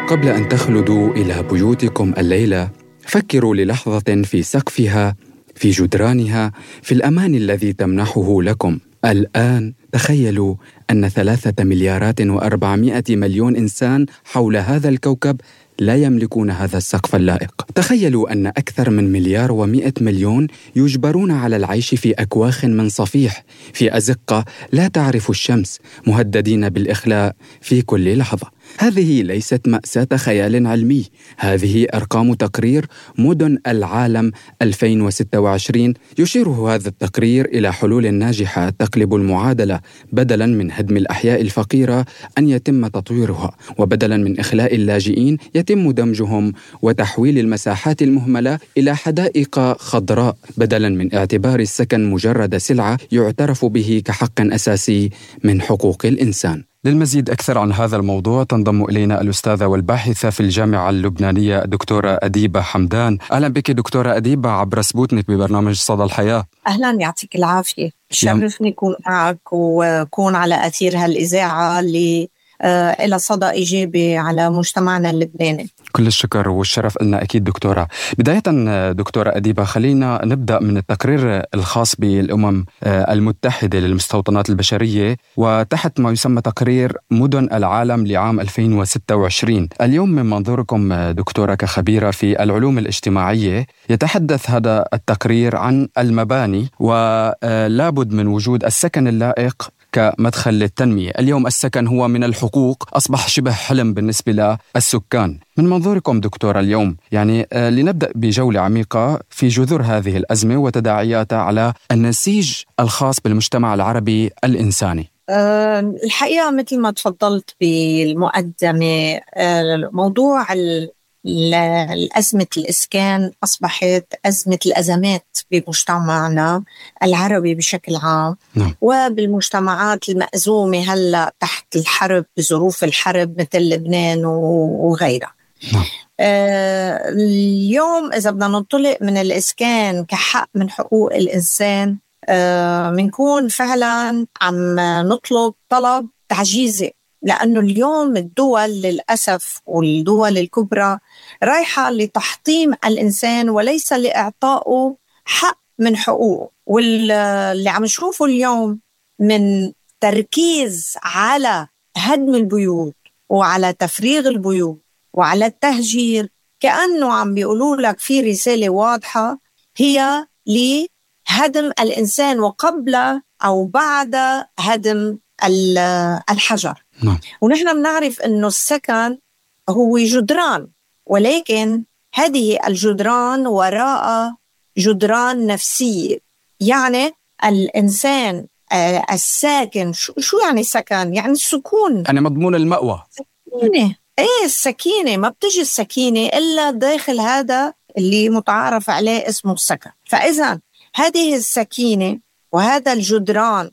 قبل أن تخلدوا إلى بيوتكم الليلة، فكروا للحظة في سقفها، في جدرانها، في الأمان الذي تمنحه لكم. الآن تخيلوا أن 3,400,000,000 إنسان حول هذا الكوكب لا يملكون هذا السقف اللائق. تخيلوا أن أكثر من 1,100,000,000 يجبرون على العيش في أكواخ من صفيح، في أزقة لا تعرف الشمس، مهددين بالإخلاء في كل لحظة. هذه ليست مأساة خيال علمي، هذه أرقام تقرير مدن العالم 2026. يشير هذا التقرير إلى حلول ناجحة تقلب المعادلة، بدلاً من هدم الأحياء الفقيرة أن يتم تطويرها، وبدلاً من إخلاء اللاجئين يتم دمجهم، وتحويل المساحات المهملة إلى حدائق خضراء، بدلاً من اعتبار السكن مجرد سلعة يعترف به كحق أساسي من حقوق الإنسان. للمزيد أكثر عن هذا الموضوع تنضم إلينا الأستاذة والباحثة في الجامعة اللبنانية دكتورة أديبة حمدان. أهلا بك دكتورة أديبة عبر سبوتنيك ببرنامج صدى الحياة. أهلا، يعطيك العافية. شرفني أكون معك وكون على أثير هالإذاعة اللي إلى صدى إيجابي على مجتمعنا اللبناني. كل الشكر والشرف لنا أكيد دكتورة. بداية دكتورة أديبة، خلينا نبدأ من التقرير الخاص بالأمم المتحدة للمستوطنات البشرية، وتحت ما يسمى تقرير مدن العالم لعام 2026. اليوم من منظوركم دكتورة كخبيرة في العلوم الاجتماعية، يتحدث هذا التقرير عن المباني ولابد من وجود السكن اللائق كمدخل للتنمية. اليوم السكن هو من الحقوق، أصبح شبه حلم بالنسبة للسكان. من منظوركم دكتورة اليوم، لنبدأ بجولة عميقة في جذور هذه الأزمة وتداعياتها على النسيج الخاص بالمجتمع العربي الإنساني. الحقيقة مثل ما تفضلت بالمقدمة، موضوع الأزمة الإسكان أصبحت أزمة الأزمات بمجتمعنا العربي بشكل عام. وبالمجتمعات المأزومة هلأ تحت الحرب، بظروف الحرب مثل لبنان وغيرها. اليوم إذا بدنا ننطلق من الإسكان كحق من حقوق الإنسان، منكون فعلا عم نطلب طلب تعجيزي، لأنه اليوم الدول للأسف والدول الكبرى رايحة لتحطيم الإنسان وليس لإعطائه حق من حقوقه. واللي عم نشوفه اليوم من تركيز على هدم البيوت وعلى تفريغ البيوت وعلى التهجير، كأنه عم بيقولوا لك في رسالة واضحة هي لهدم الإنسان وقبل أو بعد هدم الحجر. ونحن بنعرف أنه السكن هو جدران، ولكن هذه الجدران وراء جدران نفسية. يعني الإنسان الساكن، شو يعني سكن؟ يعني السكون، يعني مضمون المأوى، سكينة. السكينة ما بتجي السكينة إلا داخل هذا اللي متعارف عليه اسمه السكن. فإذا هذه السكينة وهذا الجدران،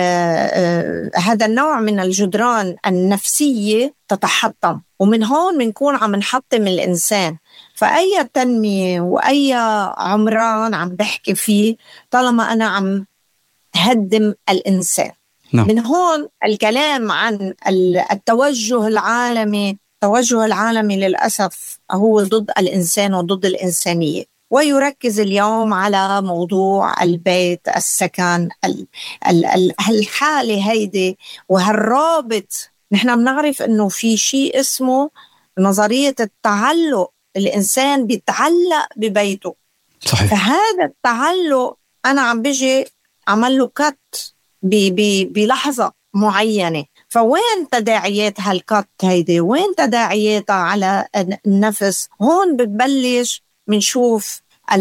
هذا النوع من الجدران النفسية تتحطم، ومن هون بنكون عم نحطم الإنسان. فأي تنمية وأي عمران عم بحكي فيه طالما أنا عم هدم الإنسان. من هون الكلام عن التوجه العالمي. التوجه العالمي للأسف هو ضد الإنسان وضد الإنسانية، ويركز اليوم على موضوع البيت، السكن، الحالة هيدي وهالرابط. نحن بنعرف إنه في شيء اسمه نظرية التعلق، الإنسان بيتعلق ببيته. صحيح. فهذا التعلق أنا عم بيجي عمل له كت بلحظة معينة. فوين تداعيات هالكت هيدي؟ وين تداعياتها على النفس؟ هون بتبلش منشوف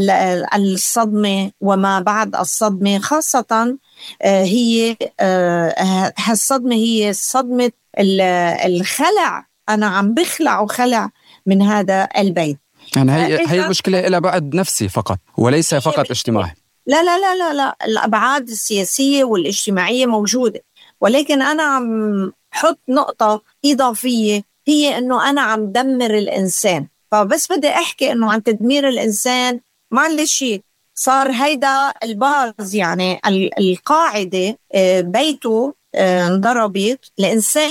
الصدمة وما بعد الصدمة، خاصة هي هالصدمة هي صدمة الخلع. أنا عم بخلع وخلع من هذا البيت. يعني هي المشكلة إلى بعد نفسي فقط وليس فقط اجتماعي. لا لا لا لا لا، الأبعاد السياسية والاجتماعية موجودة، ولكن أنا عم حط نقطة إضافية، هي أنه أنا عم دمر الإنسان. فبس بدي أحكي أنه عن تدمير الإنسان معلش صار هيدا الباز، يعني القاعدة بيته انضربت، الإنسان